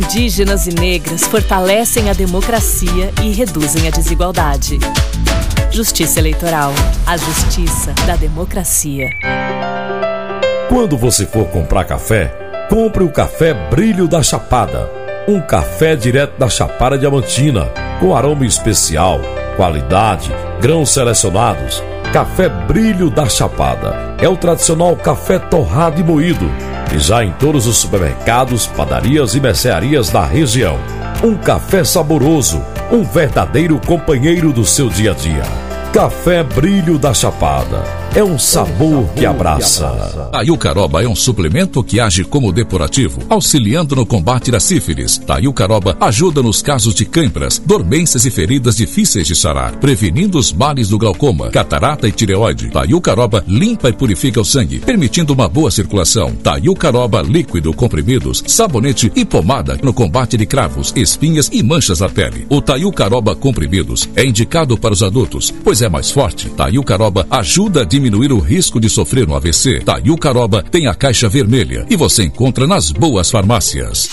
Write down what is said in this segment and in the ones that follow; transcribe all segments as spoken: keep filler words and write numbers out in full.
Indígenas e negras fortalecem a democracia e reduzem a desigualdade. Justiça Eleitoral, a justiça da democracia. Quando você for comprar café, compre o café Brilho da Chapada. Um café direto da Chapada Diamantina, com aroma especial, qualidade, grãos selecionados. Café Brilho da Chapada é o tradicional café torrado e moído, e já em todos os supermercados, padarias e mercearias da região. Um café saboroso, um verdadeiro companheiro do seu dia a dia. Café Brilho da Chapada é um sabor que abraça. Taiucaroba é um suplemento que age como depurativo, auxiliando no combate da sífilis. Taiucaroba ajuda nos casos de cãibras, dormências e feridas difíceis de sarar, prevenindo os males do glaucoma, catarata e tireoide. Taiucaroba limpa e purifica o sangue, permitindo uma boa circulação. Taiucaroba líquido, comprimidos, sabonete e pomada no combate de cravos, espinhas e manchas na pele. O Taiucaroba comprimidos é indicado para os adultos, pois é mais forte. Taiucaroba ajuda a diminuir o risco de sofrer um A V C. Taiucaroba tem a caixa vermelha e você encontra nas boas farmácias.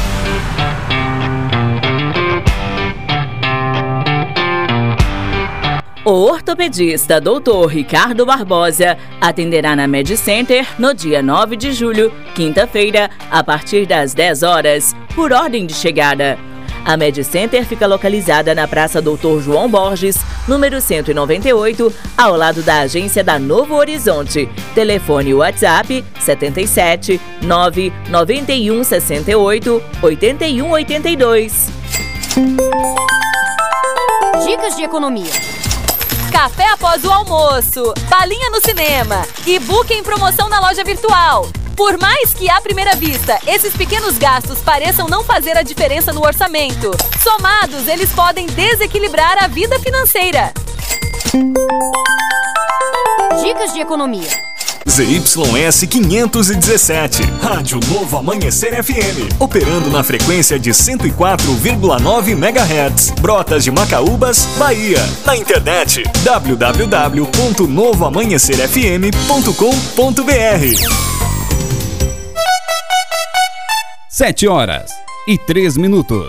O ortopedista doutor Ricardo Barbosa atenderá na MediCenter no dia nove de julho, quinta-feira, a partir das dez horas, por ordem de chegada. A MediCenter fica localizada na Praça doutor João Borges, número cento e noventa e oito, ao lado da agência da Novo Horizonte. Telefone WhatsApp sete sete nove nove um seis oito oito um oito dois. Dicas de economia. Café após o almoço, balinha no cinema, e-book em promoção na loja virtual. Por mais que à primeira vista esses pequenos gastos pareçam não fazer a diferença no orçamento, somados eles podem desequilibrar a vida financeira. Dicas de economia. Z Y S quinhentos e dezessete, Rádio Novo Amanhecer F M, operando na frequência de cento e quatro vírgula nove megahertz, Brotas de Macaúbas, Bahia. Na internet w w w ponto novo amanhecer f m ponto com ponto b r. Sete horas e três minutos.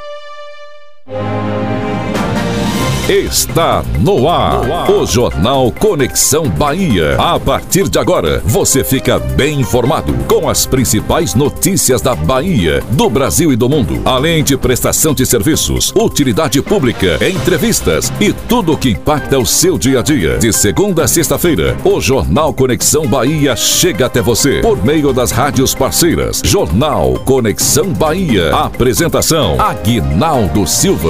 Está no ar, no ar o Jornal Conexão Bahia. A partir de agora, você fica bem informado com as principais notícias da Bahia, do Brasil e do mundo, além de prestação de serviços, utilidade pública, entrevistas e tudo o que impacta o seu dia a dia. De segunda a sexta-feira, o Jornal Conexão Bahia chega até você por meio das rádios parceiras. Jornal Conexão Bahia. Apresentação: Aguinaldo Silva.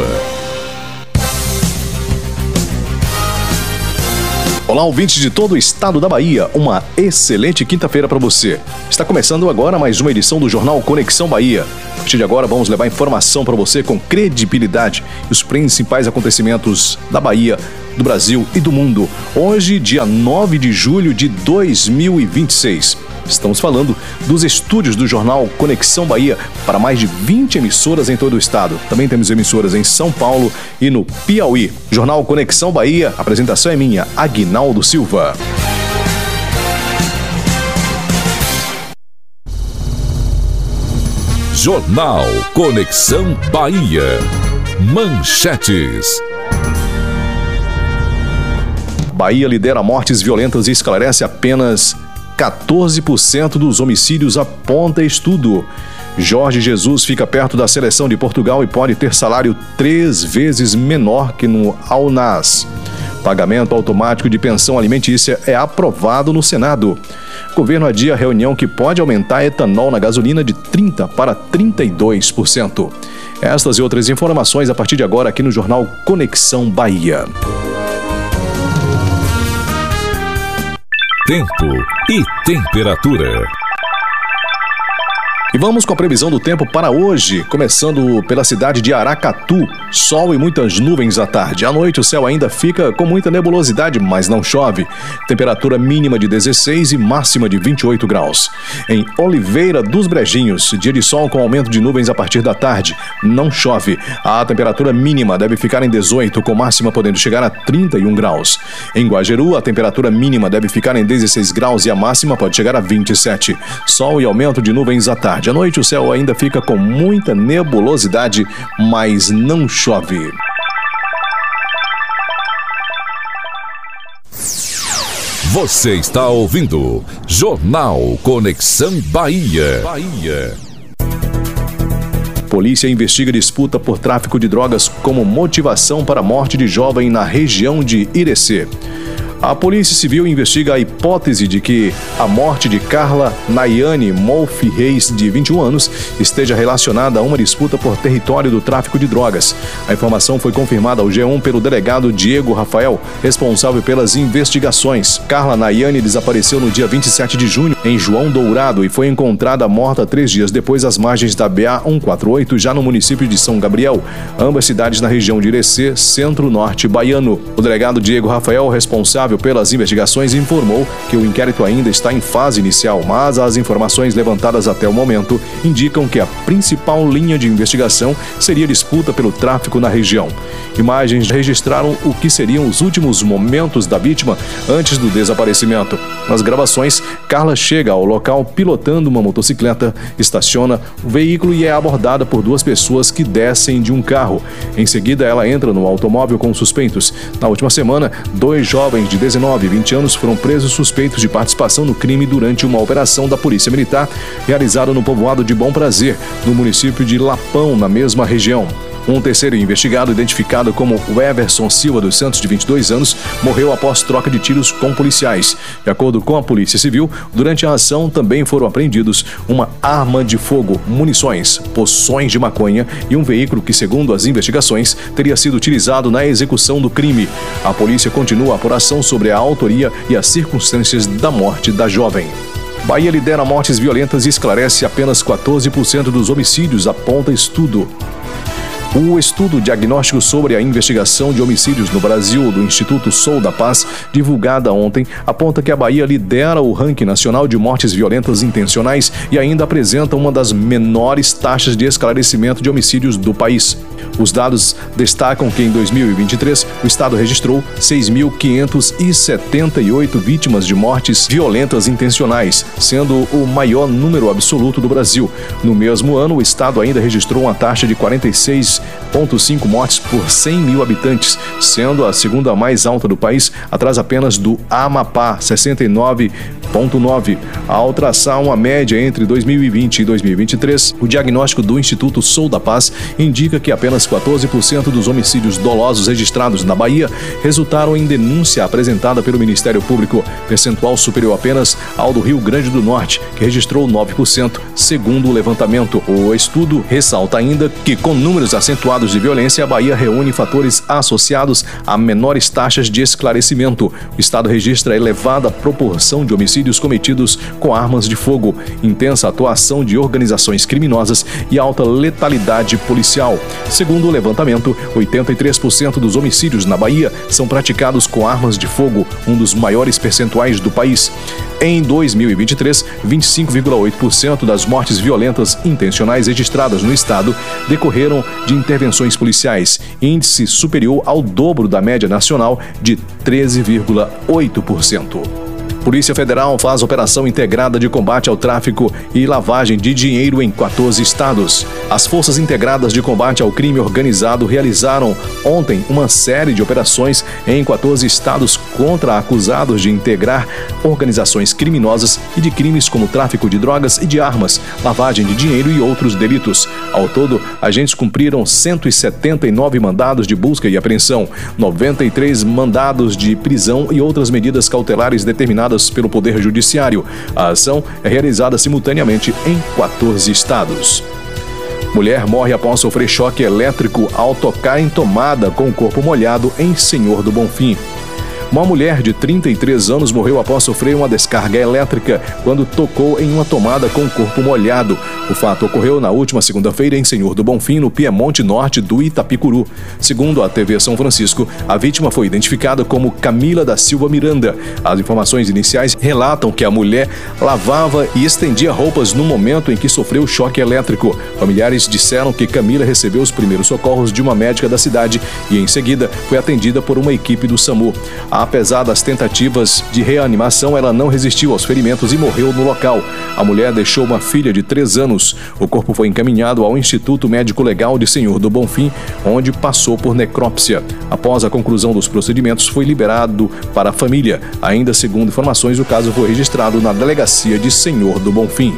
Olá, ouvintes de todo o estado da Bahia, uma excelente quinta-feira para você. Está começando agora mais uma edição do Jornal Conexão Bahia. A partir de agora vamos levar informação para você com credibilidade e os principais acontecimentos da Bahia, do Brasil e do mundo. Hoje, dia nove de julho de dois mil e vinte e seis. Estamos falando dos estúdios do Jornal Conexão Bahia para mais de vinte emissoras em todo o estado. Também temos emissoras em São Paulo e no Piauí. Jornal Conexão Bahia, a apresentação é minha, Aguinaldo Silva. Jornal Conexão Bahia. Manchetes. Bahia lidera mortes violentas e esclarece apenas quatorze por cento dos homicídios, aponta estudo. Jorge Jesus fica perto da seleção de Portugal e pode ter salário três vezes menor que no Al-Nas. Pagamento automático de pensão alimentícia é aprovado no Senado. Governo adia a reunião que pode aumentar etanol na gasolina de trinta por cento para trinta e dois por cento. Estas e outras informações a partir de agora aqui no Jornal Conexão Bahia. Tempo e temperatura. E vamos com a previsão do tempo para hoje, começando pela cidade de Aracatu. Sol e muitas nuvens à tarde. À noite o céu ainda fica com muita nebulosidade, mas não chove. Temperatura mínima de dezesseis e máxima de vinte e oito graus. Em Oliveira dos Brejinhos, dia de sol com aumento de nuvens a partir da tarde. Não chove. A temperatura mínima deve ficar em dezoito, com máxima podendo chegar a trinta e um graus. Em Guajeru, a temperatura mínima deve ficar em dezesseis graus e a máxima pode chegar a vinte e sete. Sol e aumento de nuvens à tarde. tarde. À noite o céu ainda fica com muita nebulosidade, mas não chove. Você está ouvindo Jornal Conexão Bahia. Bahia. Polícia investiga disputa por tráfico de drogas como motivação para a morte de jovem na região de Irecê. A Polícia Civil investiga a hipótese de que a morte de Carla Nayane Molfi Reis, de vinte e um anos, esteja relacionada a uma disputa por território do tráfico de drogas. A informação foi confirmada ao G um pelo delegado Diego Rafael, responsável pelas investigações. Carla Nayane desapareceu no dia vinte e sete de junho em João Dourado e foi encontrada morta três dias depois às margens da B A cento e quarenta e oito, já no município de São Gabriel, ambas cidades na região de Irecê, centro-norte baiano. O delegado Diego Rafael, responsável pelas investigações, informou que o inquérito ainda está em fase inicial, mas as informações levantadas até o momento indicam que a principal linha de investigação seria disputa pelo tráfico na região. Imagens registraram o que seriam os últimos momentos da vítima antes do desaparecimento. Nas gravações, Carla chega ao local pilotando uma motocicleta, estaciona o veículo e é abordada por duas pessoas que descem de um carro. Em seguida, ela entra no automóvel com suspeitos. Na última semana, dois jovens de dezenove e vinte anos foram presos suspeitos de participação no crime durante uma operação da Polícia Militar realizada no povoado de Bom Prazer, no município de Lapão, na mesma região. Um terceiro investigado, identificado como Everson Silva dos Santos, de vinte e dois anos, morreu após troca de tiros com policiais. De acordo com a Polícia Civil, durante a ação também foram apreendidos uma arma de fogo, munições, poções de maconha e um veículo que, segundo as investigações, teria sido utilizado na execução do crime. A polícia continua a apuração sobre a autoria e as circunstâncias da morte da jovem. Bahia lidera mortes violentas e esclarece apenas quatorze por cento dos homicídios, aponta estudo. O estudo diagnóstico sobre a investigação de homicídios no Brasil do Instituto Sou da Paz, divulgada ontem, aponta que a Bahia lidera o ranking nacional de mortes violentas intencionais e ainda apresenta uma das menores taxas de esclarecimento de homicídios do país. Os dados destacam que em dois mil e vinte e três o estado registrou seis mil quinhentas e setenta e oito vítimas de mortes violentas intencionais, sendo o maior número absoluto do Brasil. No mesmo ano, o estado ainda registrou uma taxa de quarenta e seis vírgula cinco mortes por cem mil habitantes, sendo a segunda mais alta do país, atrás apenas do Amapá, sessenta e nove vírgula nove. Ao traçar uma média entre dois mil e vinte e dois mil e vinte e três, o diagnóstico do Instituto Sou da Paz indica que apenas quatorze por cento dos homicídios dolosos registrados na Bahia resultaram em denúncia apresentada pelo Ministério Público, percentual superior apenas ao do Rio Grande do Norte, que registrou nove por cento, segundo o levantamento. O estudo ressalta ainda que, com números acentuados de violência, a Bahia reúne fatores associados a menores taxas de esclarecimento. O estado registra elevada proporção de homicídios cometidos com armas de fogo, intensa atuação de organizações criminosas e alta letalidade policial. Segundo o levantamento, oitenta e três por cento dos homicídios na Bahia são praticados com armas de fogo, um dos maiores percentuais do país. Em dois mil e vinte e três, vinte e cinco vírgula oito por cento das mortes violentas intencionais registradas no estado decorreram de intervenções policiais, índice superior ao dobro da média nacional de treze vírgula oito por cento. Polícia Federal faz operação integrada de combate ao tráfico e lavagem de dinheiro em quatorze estados. As Forças Integradas de Combate ao Crime Organizado realizaram ontem uma série de operações em quatorze estados contra acusados de integrar organizações criminosas e de crimes como tráfico de drogas e de armas, lavagem de dinheiro e outros delitos. Ao todo, agentes cumpriram cento e setenta e nove mandados de busca e apreensão, noventa e três mandados de prisão e outras medidas cautelares determinadas pelo Poder Judiciário. A ação é realizada simultaneamente em quatorze estados. Mulher morre após sofrer choque elétrico ao tocar em tomada com o corpo molhado em Senhor do Bonfim. Uma mulher de trinta e três anos morreu após sofrer uma descarga elétrica quando tocou em uma tomada com o corpo molhado. O fato ocorreu na última segunda-feira em Senhor do Bonfim, no Piemonte Norte do Itapicuru. Segundo a T V São Francisco, a vítima foi identificada como Camila da Silva Miranda. As informações iniciais relatam que a mulher lavava e estendia roupas no momento em que sofreu o choque elétrico. Familiares disseram que Camila recebeu os primeiros socorros de uma médica da cidade e, em seguida, foi atendida por uma equipe do SAMU. Apesar das tentativas de reanimação, ela não resistiu aos ferimentos e morreu no local. A mulher deixou uma filha de três anos. O corpo foi encaminhado ao Instituto Médico Legal de Senhor do Bonfim, onde passou por necrópsia. Após a conclusão dos procedimentos, foi liberado para a família. Ainda segundo informações, o caso foi registrado na Delegacia de Senhor do Bonfim.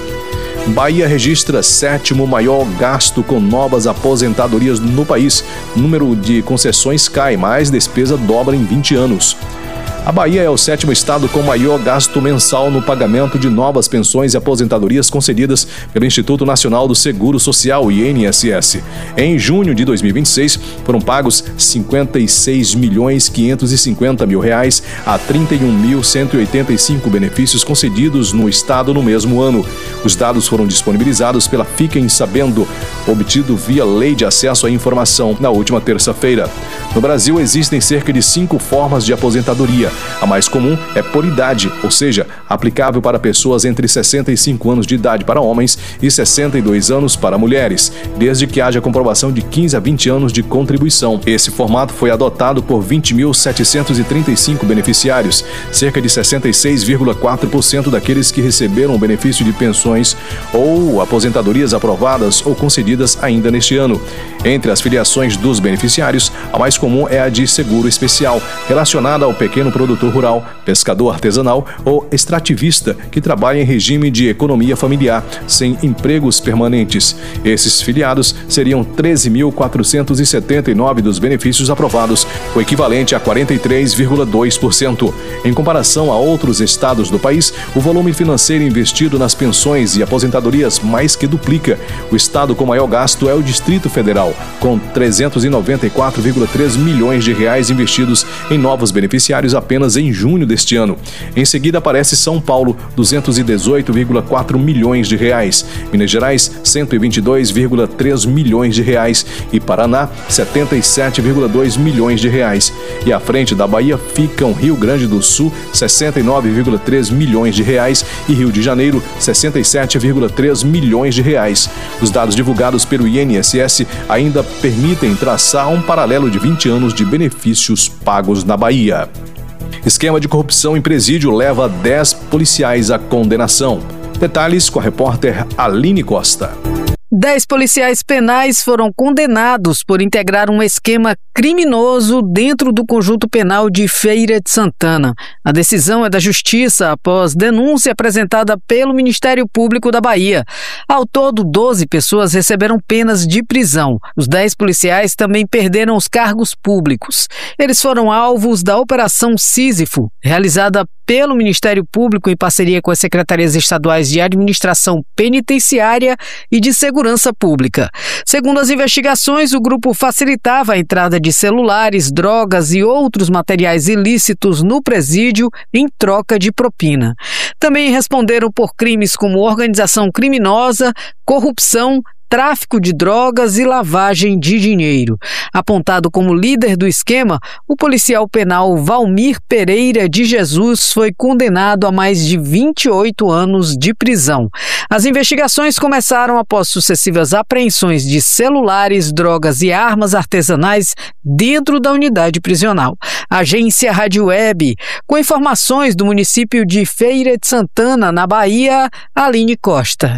Bahia registra sétimo maior gasto com novas aposentadorias no país. O número de concessões cai, mas despesa dobra em vinte anos. A Bahia é o sétimo estado com maior gasto mensal no pagamento de novas pensões e aposentadorias concedidas pelo Instituto Nacional do Seguro Social, I N S S. Em junho de dois mil e vinte e seis, foram pagos cinquenta e seis milhões quinhentos e cinquenta mil reais a trinta e um mil cento e oitenta e cinco benefícios concedidos no estado no mesmo ano. Os dados foram disponibilizados pela Fiquem Sabendo, obtido via Lei de Acesso à Informação, na última terça-feira. No Brasil, existem cerca de cinco formas de aposentadoria. A mais comum é por idade, ou seja, aplicável para pessoas entre sessenta e cinco anos de idade para homens e sessenta e dois anos para mulheres, desde que haja comprovação de quinze a vinte anos de contribuição. Esse formato foi adotado por vinte mil setecentos e trinta e cinco beneficiários, cerca de sessenta e seis vírgula quatro por cento daqueles que receberam o benefício de pensões ou aposentadorias aprovadas ou concedidas ainda neste ano. Entre as filiações dos beneficiários, a mais comum é a de seguro especial, relacionada ao pequeno produtor rural, pescador artesanal ou extrativista que trabalha em regime de economia familiar, sem empregos permanentes. Esses filiados seriam treze mil quatrocentos e setenta e nove dos benefícios aprovados, o equivalente a quarenta e três vírgula dois por cento. Em comparação a outros estados do país, o volume financeiro investido nas pensões e aposentadorias mais que duplica. O estado com maior gasto é o Distrito Federal, com trezentos e noventa e quatro vírgula três milhões de reais investidos em novos beneficiários apenas em junho deste ano. Em seguida aparece São Paulo, duzentos e dezoito vírgula quatro milhões de reais, Minas Gerais, cento e vinte e dois vírgula três milhões de reais e Paraná, setenta e sete vírgula dois milhões de reais. E à frente da Bahia ficam Rio Grande do Sul, sessenta e nove vírgula três milhões de reais e Rio de Janeiro, sessenta e sete vírgula três milhões de reais. Os dados divulgados pelo I N S S ainda permitem traçar um paralelo de vinte anos de benefícios pagos na Bahia. Esquema de corrupção em presídio leva dez policiais à condenação. Detalhes com a repórter Aline Costa. Dez policiais penais foram condenados por integrar um esquema criminoso dentro do conjunto penal de Feira de Santana. A decisão é da Justiça após denúncia apresentada pelo Ministério Público da Bahia. Ao todo, doze pessoas receberam penas de prisão. Os dez policiais também perderam os cargos públicos. Eles foram alvos da Operação Sísifo, realizada pelo Ministério Público em parceria com as secretarias estaduais de Administração Penitenciária e de Segurança Pública. Segundo as investigações, o grupo facilitava a entrada de celulares, drogas e outros materiais ilícitos no presídio em troca de propina. Também responderam por crimes como organização criminosa, corrupção, tráfico de drogas e lavagem de dinheiro. Apontado como líder do esquema, o policial penal Valmir Pereira de Jesus foi condenado a mais de vinte e oito anos de prisão. As investigações começaram após sucessivas apreensões de celulares, drogas e armas artesanais dentro da unidade prisional. Agência Rádio Web, com informações do município de Feira de Santana, na Bahia, Aline Costa.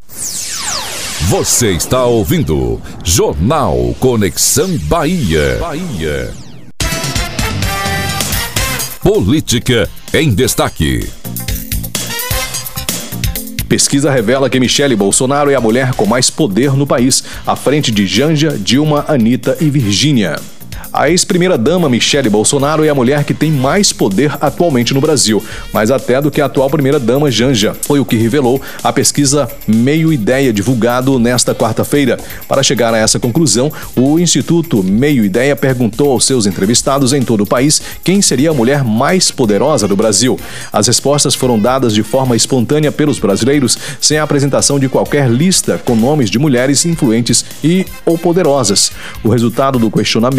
Você está ouvindo Jornal Conexão Bahia. Bahia. Política em destaque. Pesquisa revela que Michele Bolsonaro é a mulher com mais poder no país, à frente de Janja, Dilma, Anitta e Virgínia. A ex-primeira-dama Michele Bolsonaro é a mulher que tem mais poder atualmente no Brasil, mais até do que a atual primeira-dama Janja. Foi o que revelou a pesquisa Meio Ideia, divulgado nesta quarta-feira. Para chegar a essa conclusão, o Instituto Meio Ideia perguntou aos seus entrevistados em todo o país quem seria a mulher mais poderosa do Brasil. As respostas foram dadas de forma espontânea pelos brasileiros, sem a apresentação de qualquer lista com nomes de mulheres influentes e ou poderosas. O resultado do questionamento mostrou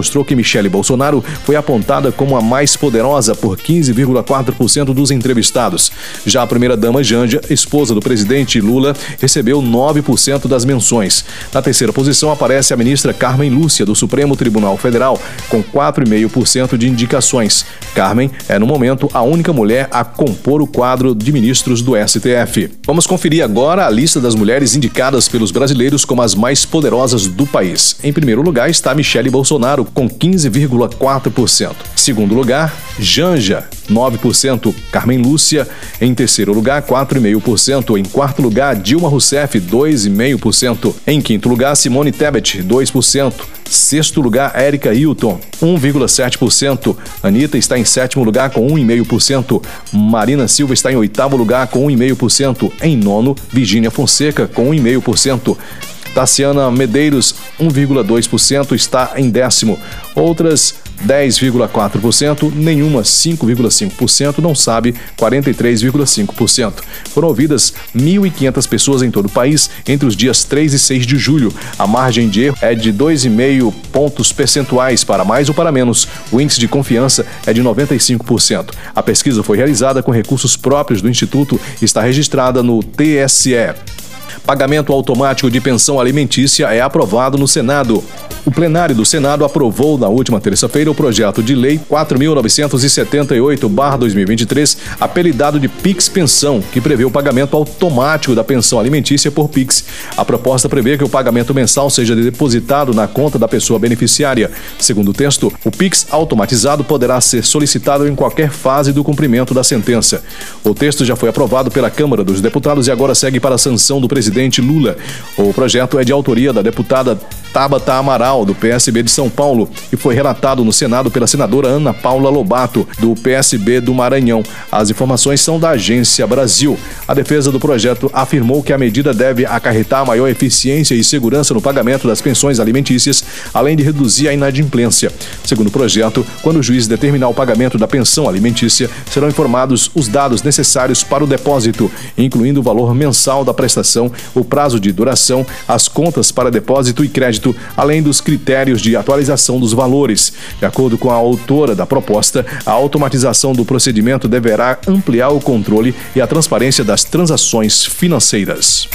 mostrou que Michele Bolsonaro foi apontada como a mais poderosa por quinze vírgula quatro por cento dos entrevistados. Já a primeira-dama Janja, esposa do presidente Lula, recebeu nove por cento das menções. Na terceira posição aparece a ministra Carmen Lúcia, do Supremo Tribunal Federal, com quatro vírgula cinco por cento de indicações. Carmen é, no momento, a única mulher a compor o quadro de ministros do S T F. Vamos conferir agora a lista das mulheres indicadas pelos brasileiros como as mais poderosas do país. Em primeiro lugar está Michele Bolsonaro, com quinze vírgula quatro por cento. Segundo lugar, Janja, nove por cento. Carmen Lúcia, em terceiro lugar, quatro vírgula cinco por cento. Em quarto lugar, Dilma Rousseff, dois vírgula cinco por cento. Em quinto lugar, Simone Tebet, dois por cento. Sexto lugar, Érica Hilton, um vírgula sete por cento. Anitta está em sétimo lugar com um vírgula cinco por cento. Marina Silva está em oitavo lugar com um vírgula cinco por cento. Em nono, Virgínia Fonseca com um vírgula cinco por cento. Taciana Medeiros, um vírgula dois por cento, está em décimo. Outras dez vírgula quatro por cento, nenhuma cinco vírgula cinco por cento, não sabe quarenta e três vírgula cinco por cento. Foram ouvidas mil e quinhentas pessoas em todo o país entre os dias três e seis de julho. A margem de erro é de dois vírgula cinco pontos percentuais para mais ou para menos. O índice de confiança é de noventa e cinco por cento. A pesquisa foi realizada com recursos próprios do Instituto e está registrada no T S E. Pagamento automático de pensão alimentícia é aprovado no Senado. O plenário do Senado aprovou na última terça-feira o projeto de lei quatro mil novecentos e setenta e oito barra dois mil e vinte e três, apelidado de Pix Pensão, que prevê o pagamento automático da pensão alimentícia por Pix. A proposta prevê que o pagamento mensal seja depositado na conta da pessoa beneficiária. Segundo o texto, o Pix automatizado poderá ser solicitado em qualquer fase do cumprimento da sentença. O texto já foi aprovado pela Câmara dos Deputados e agora segue para a sanção do presidente Lula. O projeto é de autoria da deputada Tabata Amaral, do P S B de São Paulo, e foi relatado no Senado pela senadora Ana Paula Lobato, do P S B do Maranhão. As informações são da Agência Brasil. A defesa do projeto afirmou que a medida deve acarretar maior eficiência e segurança no pagamento das pensões alimentícias, além de reduzir a inadimplência. Segundo o projeto, quando o juiz determinar o pagamento da pensão alimentícia, serão informados os dados necessários para o depósito, incluindo o valor mensal da prestação, o prazo de duração, as contas para depósito e crédito, além dos critérios de atualização dos valores. De acordo com a autora da proposta, a automatização do procedimento deverá ampliar o controle e a transparência das transações financeiras.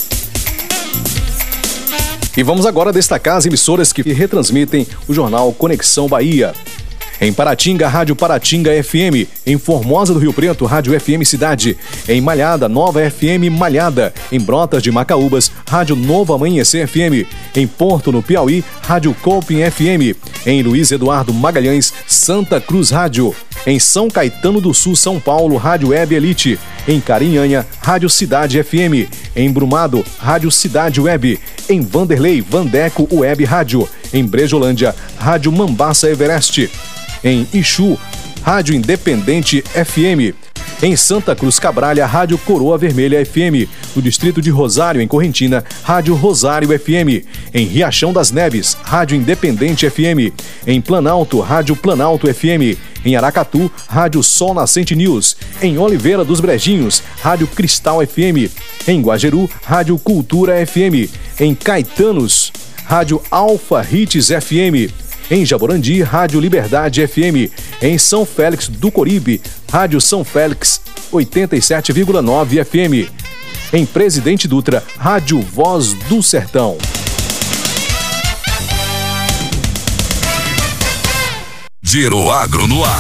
E vamos agora destacar as emissoras que retransmitem o jornal Conexão Bahia. Em Paratinga, Rádio Paratinga F M. Em Formosa do Rio Preto, Rádio F M Cidade. Em Malhada, Nova F M Malhada. Em Brotas de Macaúbas, Rádio Novo Amanhecer F M. Em Porto, no Piauí, Rádio Copim F M. Em Luiz Eduardo Magalhães, Santa Cruz Rádio. Em São Caetano do Sul, São Paulo, Rádio Web Elite. Em Carinhanha, Rádio Cidade F M. Em Brumado, Rádio Cidade Web. Em Vanderlei, Vandeco Web Rádio. Em Brejolândia, Rádio Mambaça Everest. Em Ixu, Rádio Independente F M. Em Santa Cruz Cabralha, Rádio Coroa Vermelha F M. No distrito de Rosário, em Correntina, Rádio Rosário F M. Em Riachão das Neves, Rádio Independente F M. Em Planalto, Rádio Planalto F M. Em Aracatu, Rádio Sol Nascente News. Em Oliveira dos Brejinhos, Rádio Cristal F M. Em Guajeru, Rádio Cultura F M. Em Caetanos, Rádio Alfa Hits F M. Em Jaborandi, Rádio Liberdade F M. Em São Félix do Coribe, Rádio São Félix oitenta e sete vírgula nove F M. Em Presidente Dutra, Rádio Voz do Sertão. Giro Agro no ar.